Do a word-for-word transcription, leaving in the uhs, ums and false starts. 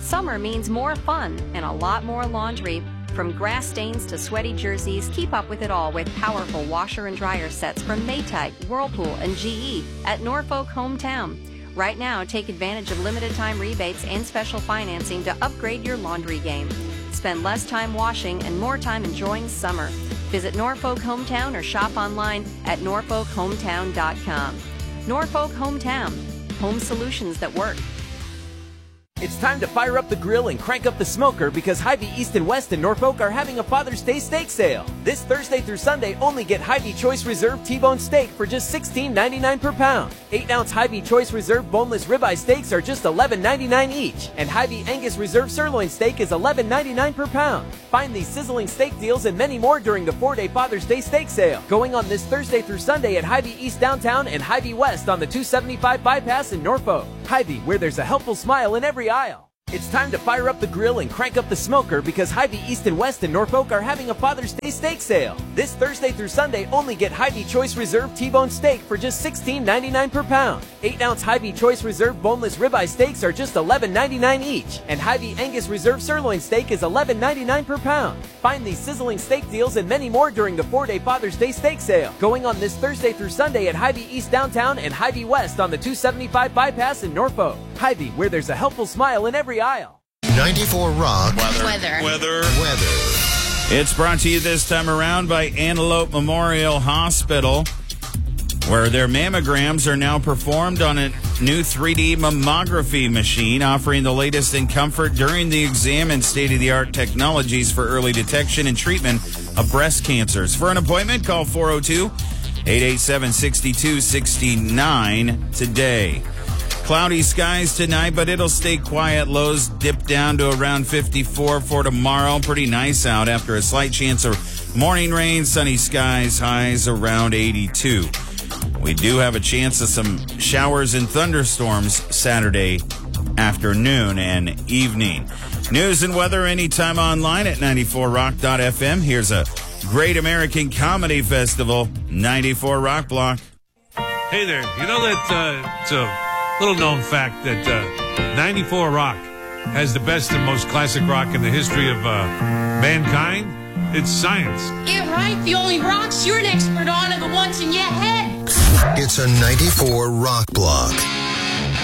Summer means more fun and a lot more laundry. From grass stains to sweaty jerseys, keep up with it all with powerful washer and dryer sets from Maytag, Whirlpool, and G E at Norfolk Hometown. Right now, take advantage of limited time rebates and special financing to upgrade your laundry game. Spend less time washing and more time enjoying summer. Visit Norfolk Hometown or shop online at norfolk hometown dot com. Norfolk Hometown, home solutions that work. It's time to fire up the grill and crank up the smoker because Hy-Vee East and West in Norfolk are having a Father's Day steak sale. This Thursday through Sunday, only get Hy-Vee Choice Reserve T-Bone steak for just sixteen ninety-nine per pound. eight ounce Hy-Vee Choice Reserve boneless ribeye steaks are just eleven ninety-nine each. And Hy-Vee Angus Reserve sirloin steak is eleven ninety-nine per pound. Find these sizzling steak deals and many more during the four-day Father's Day steak sale. Going on this Thursday through Sunday at Hy-Vee East downtown and Hy-Vee West on the two seventy-five bypass in Norfolk. Hy-Vee, where there's a helpful smile in every aisle. It's time to fire up the grill and crank up the smoker because Hy-Vee East and West in Norfolk are having a Father's Day steak sale. This Thursday through Sunday, only get Hy-Vee Choice Reserve T-Bone steak for just sixteen ninety-nine per pound. eight ounce Hy-Vee Choice Reserve boneless ribeye steaks are just eleven ninety-nine each. And Hy-Vee Angus Reserve sirloin steak is eleven ninety-nine per pound. Find these sizzling steak deals and many more during the four-day Father's Day steak sale. Going on this Thursday through Sunday at Hy-Vee East downtown and Hy-Vee West on the two seventy-five bypass in Norfolk. Hy-Vee, where there's a helpful smile in every aisle. ninety-four Rock. Weather. Weather. Weather. Weather. It's brought to you this time around by Antelope Memorial Hospital, where their mammograms are now performed on a new three D mammography machine, offering the latest in comfort during the exam and state-of-the-art technologies for early detection and treatment of breast cancers. For an appointment, call four oh two, eight eight seven, six two six nine today. Cloudy skies tonight, but it'll stay quiet. Lows dip down to around fifty-four for tomorrow. Pretty nice out after a slight chance of morning rain. Sunny skies, highs around eighty-two. We do have a chance of some showers and thunderstorms Saturday afternoon and evening. News and weather anytime online at ninety-four rock dot f m. Here's a Great American Comedy Festival, ninety-four Rock Block. Hey there, you know that uh, it's a little known fact that uh, ninety-four Rock has the best and most classic rock in the history of uh, mankind? It's science. Yeah, right. The only rocks you're an expert on are the ones in your head. It's a ninety-four Rock Block.